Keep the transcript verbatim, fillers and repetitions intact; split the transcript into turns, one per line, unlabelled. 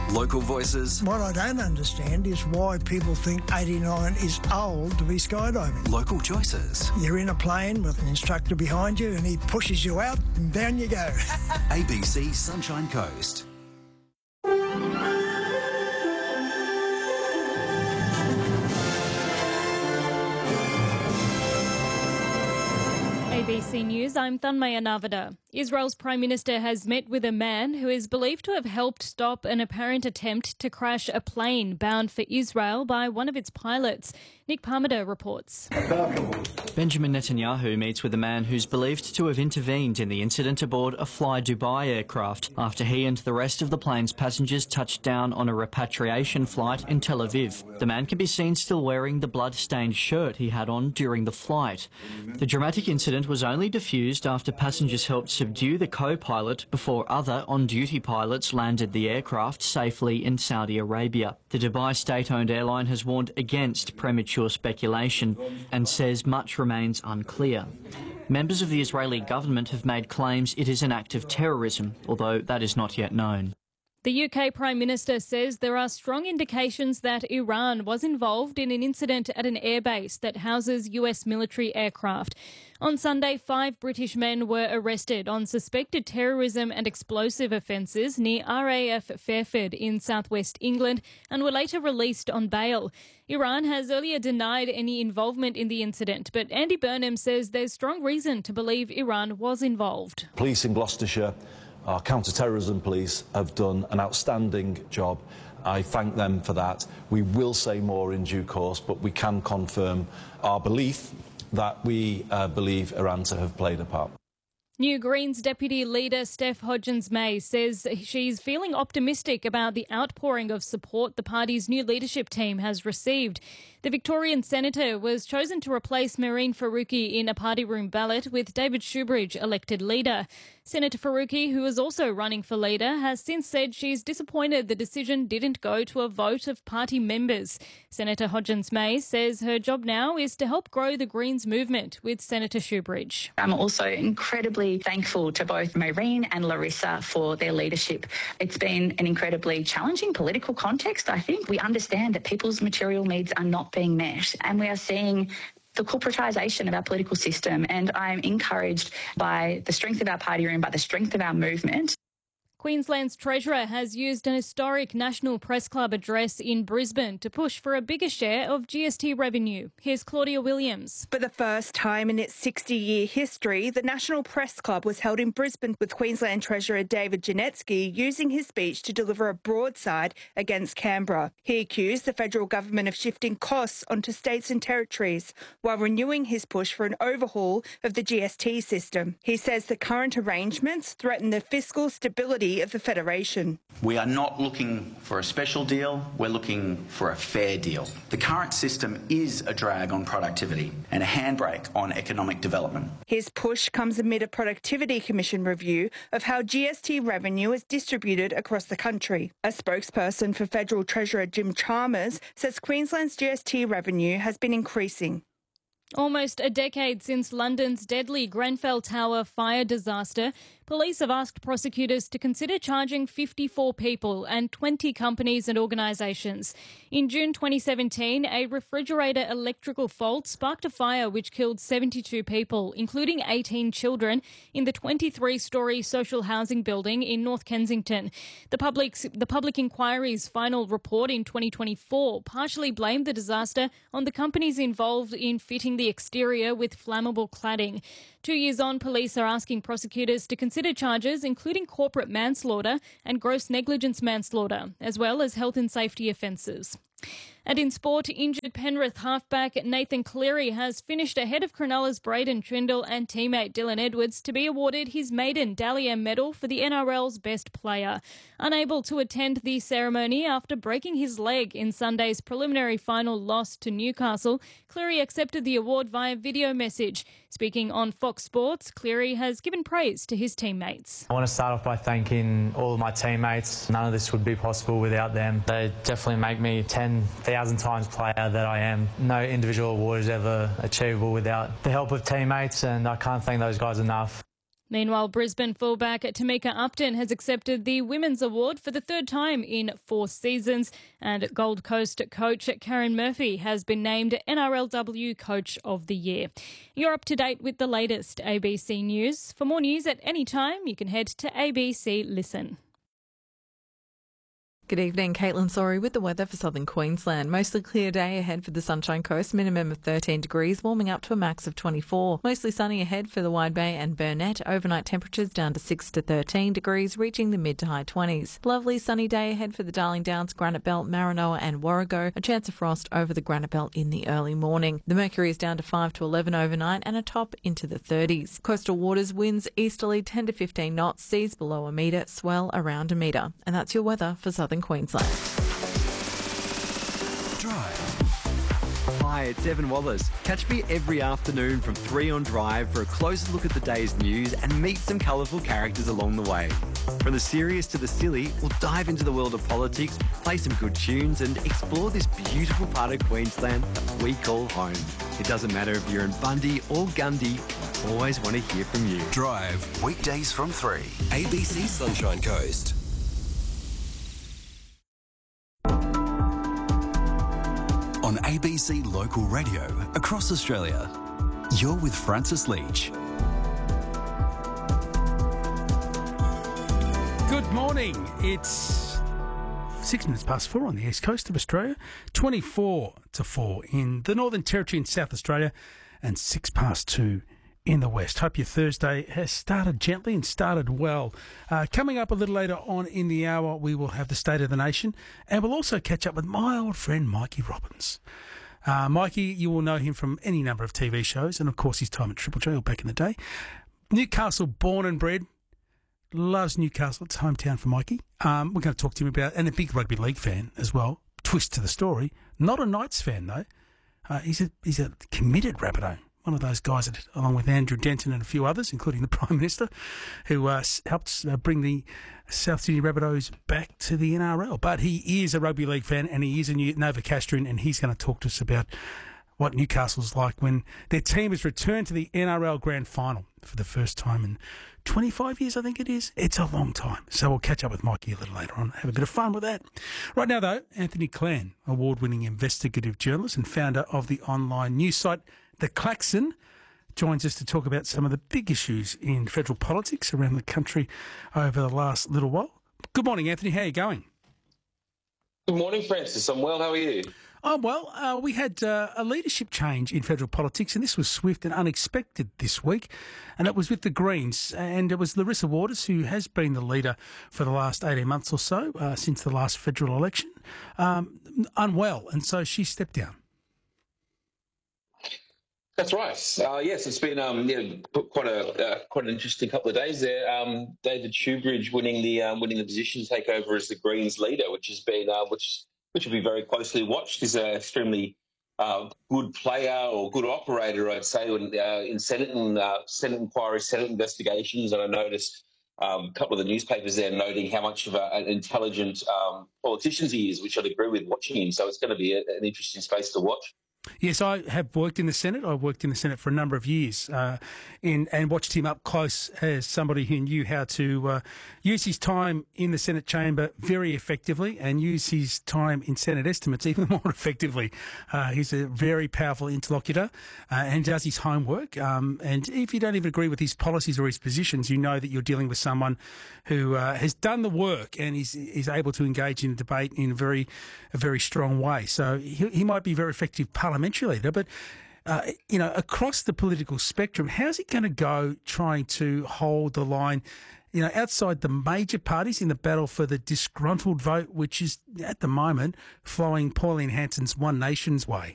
Local voices.
What I don't understand is why people think eighty-nine is old to be skydiving.
Local choices.
You're in a plane with an instructor behind you and he pushes you out and down you go.
A B C Sunshine Coast.
A B C News, I'm Thanmaya Navada. Israel's Prime Minister has met with a man who is believed to have helped stop an apparent attempt to crash a plane bound for Israel by one of its pilots. Nick Parmada reports.
Benjamin Netanyahu meets with a man who's believed to have intervened in the incident aboard a Fly Dubai aircraft after he and the rest of the plane's passengers touched down on a repatriation flight in Tel Aviv. The man can be seen still wearing the blood-stained shirt he had on during the flight. The dramatic incident was only diffused after passengers helped subdue the co-pilot before other on-duty pilots landed the aircraft safely in Saudi Arabia. The Dubai state-owned airline has warned against premature speculation and says much remains unclear. Members of the Israeli government have made claims it is an act of terrorism, although that is not yet known.
The U K Prime Minister says there are strong indications that Iran was involved in an incident at an airbase that houses U S military aircraft. On Sunday, five British men were arrested on suspected terrorism and explosive offences near R A F Fairford in southwest England and were later released on bail. Iran has earlier denied any involvement in the incident, but Andy Burnham says there's strong reason to believe Iran was involved.
Police in Gloucestershire, our counter-terrorism police, have done an outstanding job. I thank them for that. We will say more in due course, but we can confirm our belief that we uh, believe Iran to have played a part.
New Greens Deputy Leader Steph Hodgins-May says she's feeling optimistic about the outpouring of support the party's new leadership team has received. The Victorian Senator was chosen to replace Mehreen Faruqi in a party room ballot with David Shoebridge elected leader. Senator Faruqi, who is also running for leader, has since said she's disappointed the decision didn't go to a vote of party members. Senator Hodgins-May says her job now is to help grow the Greens movement with Senator Shoebridge.
I'm also incredibly thankful to both Mehreen and Larissa for their leadership. It's been an incredibly challenging political context, I think. We understand that people's material needs are not being met, and we are seeing the corporatisation of our political system, and I'm encouraged by the strength of our party room, by the strength of our movement.
Queensland's Treasurer has used an historic National Press Club address in Brisbane to push for a bigger share of G S T revenue. Here's Claudia Williams.
For the first time in its sixty-year history, the National Press Club was held in Brisbane, with Queensland Treasurer David Janetsky using his speech to deliver a broadside against Canberra. He accused the federal government of shifting costs onto states and territories while renewing his push for an overhaul of the G S T system. He says the current arrangements threaten the fiscal stability of the Federation.
We are not looking for a special deal, we're looking for a fair deal. The current system is a drag on productivity and a handbrake on economic development.
His push comes amid a Productivity Commission review of how G S T revenue is distributed across the country. A spokesperson for Federal Treasurer Jim Chalmers says Queensland's G S T revenue has been increasing.
Almost a decade since London's deadly Grenfell Tower fire disaster, police have asked prosecutors to consider charging fifty-four people and twenty companies and organisations. In June twenty seventeen, a refrigerator electrical fault sparked a fire which killed seventy-two people, including eighteen children, in the twenty-three storey social housing building in North Kensington. The public's, the public inquiry's final report in twenty twenty-four partially blamed the disaster on the companies involved in fitting the exterior with flammable cladding. Two years on, police are asking prosecutors to consider charges including corporate manslaughter and gross negligence manslaughter, as well as health and safety offences. And in sport, injured Penrith halfback Nathan Cleary has finished ahead of Cronulla's Braden Trindle and teammate Dylan Edwards to be awarded his maiden Dally M medal for the N R L's best player. Unable to attend the ceremony after breaking his leg in Sunday's preliminary final loss to Newcastle, Cleary accepted the award via video message. Speaking on Fox Sports, Cleary has given praise to his teammates.
I want to start off by thanking all of my teammates. None of this would be possible without them. They definitely make me ten thousand times player that I am. No individual award is ever achievable without the help of teammates, and I can't thank those guys enough.
Meanwhile, Brisbane fullback Tamika Upton has accepted the Women's Award for the third time in four seasons, and Gold Coast coach Karen Murphy has been named N R L W Coach of the Year. You're up to date with the latest A B C News. For more news at any time, you can head to A B C Listen.
Good evening, Caitlin Sorry with the weather for southern Queensland. Mostly clear day ahead for the Sunshine Coast, minimum of thirteen degrees, warming up to a max of twenty-four. Mostly sunny ahead for the Wide Bay and Burnett, overnight temperatures down to six to thirteen degrees, reaching the mid to high twenties. Lovely sunny day ahead for the Darling Downs, Granite Belt, Maranoa and Warrego, a chance of frost over the Granite Belt in the early morning. The mercury is down to five to eleven overnight and a top into the thirties. Coastal waters, winds easterly ten to fifteen knots, seas below a metre, swell around a metre. And that's your weather for southern Queensland.
Drive.
Hi, it's Evan Wallace. Catch me every afternoon from three on Drive for a closer look at the day's news and meet some colourful characters along the way. From the serious to the silly, we'll dive into the world of politics, play some good tunes and explore this beautiful part of Queensland that we call home. It doesn't matter if you're in Bundy or Gundy, I always want to hear from you.
Drive, weekdays from three. A B C Sunshine Coast. On A B C Local Radio across Australia, you're with Francis Leach.
Good morning. It's six minutes past four on the east coast of Australia, twenty-four to four in the Northern Territory in South Australia, and six past two in the west. Hope your Thursday has started gently and started well. Uh, coming up a little later on in the hour, we will have the State of the Nation, and we'll also catch up with my old friend Mikey Robbins. Uh, Mikey, you will know him from any number of T V shows, and of course his time at Triple J back in the day. Newcastle born and bred, loves Newcastle. It's hometown for Mikey. Um, we're going to talk to him about, and a big rugby league fan as well. Twist to the story, not a Knights fan though. Uh, he's a he's a committed Rabbitoh. One of those guys, that, along with Andrew Denton and a few others, including the Prime Minister, who uh, helped uh, bring the South Sydney Rabbitohs back to the N R L. But he is a rugby league fan, and he is a New- Novocastrian, and he's going to talk to us about what Newcastle's like when their team has returned to the N R L Grand Final for the first time in twenty-five years, I think it is. It's a long time. So we'll catch up with Mikey a little later on. Have a bit of fun with that. Right now, though, Anthony Clan, award-winning investigative journalist and founder of the online news site The Klaxon, joins us to talk about some of the big issues in federal politics around the country over the last little while. Good morning, Anthony. How are you going?
Good morning, Francis. I'm well. How are you?
Oh, well, uh, we had uh, a leadership change in federal politics, and this was swift and unexpected this week, and it was with the Greens, and it was Larissa Waters, who has been the leader for the last eighteen months or so, uh, since the last federal election, um, unwell, and so she stepped down.
That's right. Uh, yes, it's been um, yeah, quite a uh, quite an interesting couple of days there. Um, David Shoebridge winning the um, winning the position to take over as the Greens leader, which has been uh, which which will be very closely watched. He's an extremely uh, good player or good operator, I'd say, in, uh, in Senate and uh, Senate inquiries, Senate investigations. And I noticed um, a couple of the newspapers there noting how much of a, an intelligent um, politician he is, which I'd agree with watching him. So it's going to be a, an interesting space to watch.
Yes, I have worked in the Senate. I worked in the Senate for a number of years uh, in, and watched him up close as somebody who knew how to uh, use his time in the Senate chamber very effectively and use his time in Senate estimates even more effectively. Uh, he's a very powerful interlocutor uh, and does his homework. Um, and if you don't even agree with his policies or his positions, you know that you're dealing with someone who uh, has done the work and is, is able to engage in debate in a very, a very strong way. So he, he might be very effective parliamentary leader, but uh, you know, across the political spectrum, how's he going to go trying to hold the line, you know, outside the major parties in the battle for the disgruntled vote, which is at the moment flowing Pauline Hanson's One Nation's way?